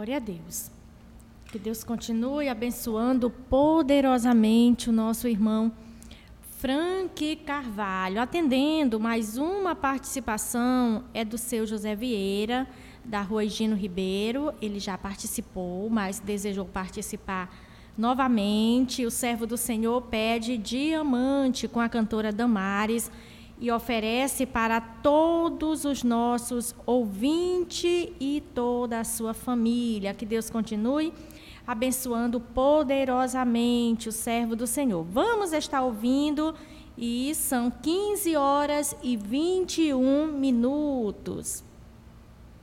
Glória a Deus. Que Deus continue abençoando poderosamente o nosso irmão Frank Carvalho. Atendendo mais uma participação é do seu José Vieira, da Rua Higino Ribeiro. Ele já participou, mas desejou participar novamente. O servo do Senhor pede Diamante com a cantora Damares e oferece para todos os nossos ouvintes e toda a sua família. Que Deus continue abençoando poderosamente o servo do Senhor. Vamos estar ouvindo, e são 15 horas e 21 minutos.